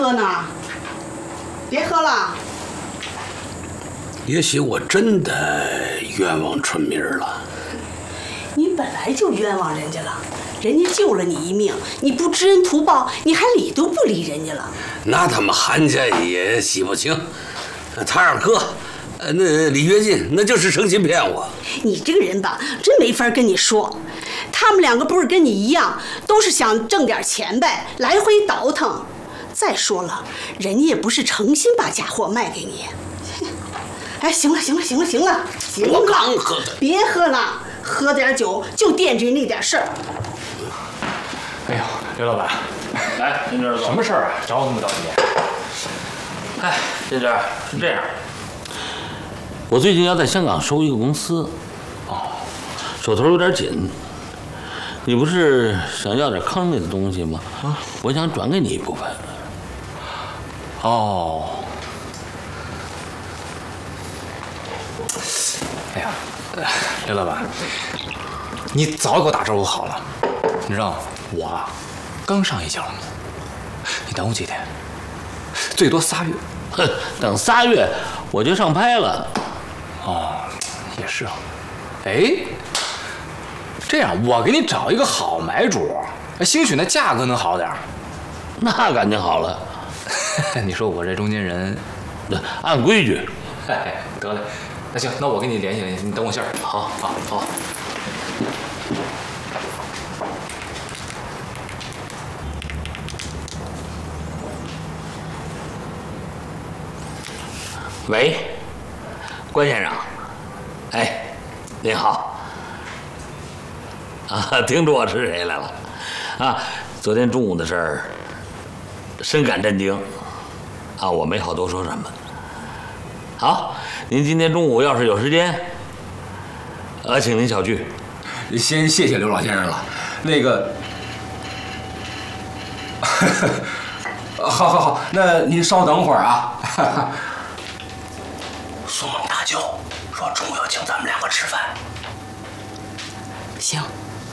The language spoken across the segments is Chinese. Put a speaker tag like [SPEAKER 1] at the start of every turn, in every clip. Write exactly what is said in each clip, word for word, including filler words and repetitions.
[SPEAKER 1] 喝呢？别喝了。
[SPEAKER 2] 也许我真的冤枉春明了。
[SPEAKER 1] 你本来就冤枉人家了，人家救了你一命，你不知恩图报，你还理都不理人家了。
[SPEAKER 2] 那他们韩家也洗不清，他二哥，呃，那李跃进那就是诚心骗我。
[SPEAKER 1] 你这个人吧，真没法跟你说。他们两个不是跟你一样，都是想挣点钱呗，来回倒腾。再说了，人家也不是诚心把假货卖给你。哎，行了行了行了行了，行了，
[SPEAKER 2] 我刚喝的，
[SPEAKER 1] 别喝了，喝点酒就惦记那点事儿。
[SPEAKER 3] 哎呦，刘老板，
[SPEAKER 4] 来，金枝，
[SPEAKER 3] 什么事儿啊？找我那么着急？
[SPEAKER 4] 哎，金枝是这样，我最近要在香港收一个公司，哦，手头有点紧。你不是想要点康内的东西吗？啊，我想转给你一部分。
[SPEAKER 3] 哦。哎呀，刘老板，你早给我打招呼好了。你知道吗？我啊，刚上一脚，你等我几天，最多仨月。
[SPEAKER 4] 哼，等仨月我就上拍了。
[SPEAKER 3] 哦，也是啊。哎，这样我给你找一个好买主，兴许那价格能好点儿。
[SPEAKER 4] 那肯定好了。
[SPEAKER 3] 你说我这中间人，
[SPEAKER 4] 按规矩。
[SPEAKER 3] 哎，得嘞。那行，那我跟你联系联系，你等我信儿。
[SPEAKER 4] 好，好，好。喂，关先生，哎，您好。啊，听出我是谁来了？啊，昨天中午的事儿，深感震惊。啊，我没好多说什么。好，您今天中午要是有时间，呃，请您小聚。
[SPEAKER 5] 先谢谢刘老先生了。那个，好好好，那您稍等会儿啊。
[SPEAKER 2] 宋猛大舅说中午要请咱们两个吃饭。
[SPEAKER 1] 行。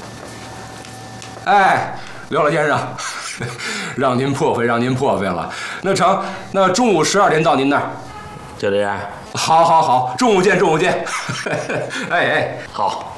[SPEAKER 5] 哎，刘老先生，让您破费，让您破费了。那成，那中午十二点到您那儿。
[SPEAKER 4] 就这样。
[SPEAKER 5] 好，好，好，中午见，中午见。哎哎，
[SPEAKER 4] 好。